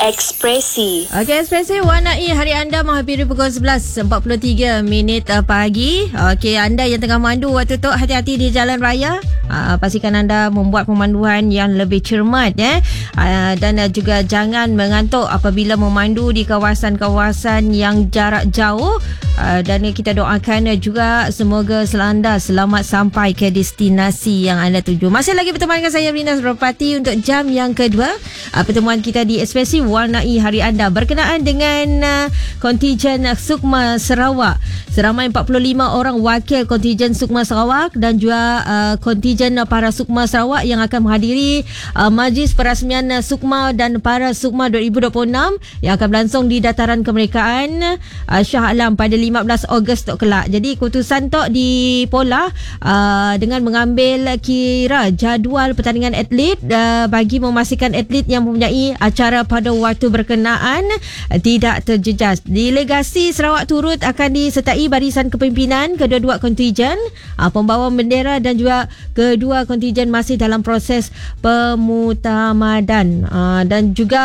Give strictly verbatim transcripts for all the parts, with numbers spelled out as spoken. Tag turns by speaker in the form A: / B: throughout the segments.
A: Ekspresi.
B: Okey, Ekspresi warnai hari anda menghampiri pukul sebelas empat puluh tiga minit uh, pagi. Okey, anda yang tengah memandu waktu tu, hati-hati di jalan raya. Uh, pastikan anda membuat pemanduan yang lebih cermat eh. Uh, dan uh, juga jangan mengantuk apabila memandu di kawasan-kawasan yang jarak jauh. Uh, dan uh, kita doakan uh, juga semoga anda selamat sampai ke destinasi yang anda tuju. Masih lagi berteman dengan saya Rina Suropati untuk jam yang kedua. Uh, pertemuan kita di Ekspresi warnai hari anda berkenaan dengan uh, kontijen Sukma Sarawak. Seramai empat puluh lima orang wakil kontijen Sukma Sarawak dan juga uh, kontijen para Sukma Sarawak yang akan menghadiri uh, Majlis Perasmian uh, Sukma dan para Sukma dua ribu dua puluh enam yang akan berlangsung di Dataran Kemerdekaan uh, Shah Alam pada lima belas Ogos tok kelak. Jadi keputusan tok di Pola uh, dengan mengambil kira jadual pertandingan atlet uh, bagi memastikan atlet yang mempunyai acara pada waktu berkenaan tidak terjejas. Delegasi Sarawak turut akan disertai barisan kepimpinan kedua-dua kontijen, pembawa bendera dan juga kedua kontijen masih dalam proses pemutamadan. Dan juga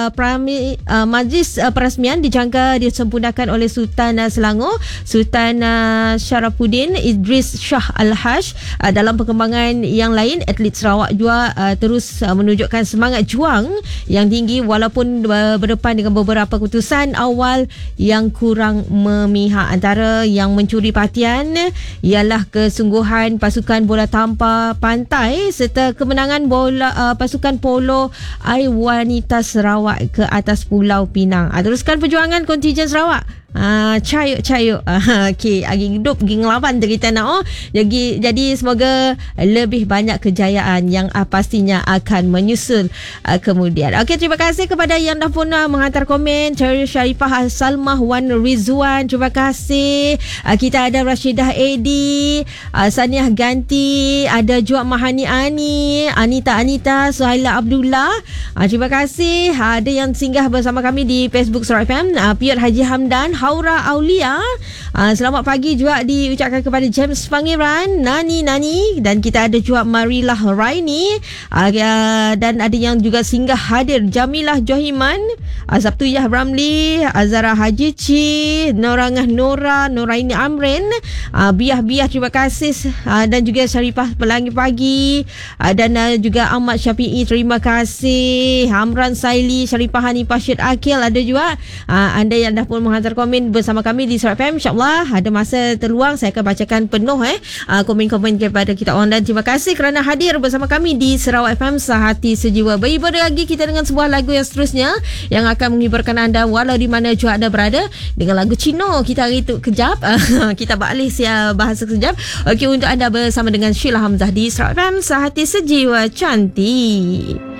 B: majlis perasmian dijangka disempurnakan oleh Sultan Selangor, Sultan Sharafuddin Idris Shah Al-Haj. Dalam perkembangan yang lain, atlet Sarawak juga terus menunjukkan semangat juang yang tinggi walaupun berdepan dengan beberapa keputusan awal yang kurang memihak. Antara yang mencuri perhatian ialah kesungguhan pasukan bola tampar pantai serta kemenangan bola uh, pasukan polo air wanita Sarawak ke atas Pulau Pinang. Uh, teruskan perjuangan kontijen Sarawak. Ah, cayuk cayuk. Ah, okey, agi hidup gi ngelawan kita nak oh. Jadi jadi semoga lebih banyak kejayaan yang uh, pastinya akan menyusul uh, kemudian. Okey, terima kasih kepada yang dah pun uh, menghantar komen. Cherry Sharifah Salmah Wan Rizwan, terima kasih. Uh, kita ada Rashidah Edi, uh, Saniah Ganti, ada juga Mahani Ani, Anita Anita, Suhaila Abdullah. Uh, terima kasih. Uh, ada yang singgah bersama kami di Facebook Sarawak F M, uh, Piot Haji Hamdan, Haura Aulia. Uh, selamat pagi juga diucapkan kepada James Pangeran, Nani Nani, dan kita ada juga Marilah Raini, uh, dan ada yang juga singgah hadir Jamilah Johiman, uh, Sabtuyah Ramli, Azara Haji Ci, Norangah Nora, Noraini Amrin, uh, Biah Biah terima kasih, uh, dan juga Syarifah Pelangi Pagi, uh, dan uh, juga Ahmad Syafi'i terima kasih, Hamran Saili, Syarifah Hanifah Syed Akil ada juga. Uh, anda yang dah pun menghantar komen bersama kami di Sarawak F M, InsyaAllah ada masa terluang saya akan bacakan penuh eh uh, komen-komen kepada kita orang. Dan terima kasih kerana hadir bersama kami di Sarawak F M Sehati Sejiwa. Beribadah lagi kita dengan sebuah lagu yang seterusnya yang akan menghiburkan anda walau di mana juga anda berada, dengan lagu Cino kita hari itu kejap. Kita beralih sia bahasa kejap. Okey, untuk anda bersama dengan Sheila Hamzah di Sarawak F M Sehati Sejiwa. Cantik.